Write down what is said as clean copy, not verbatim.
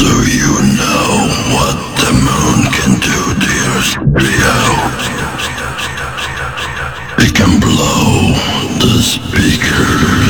Do you know what the moon can do to your stereo? It can blow the speakers.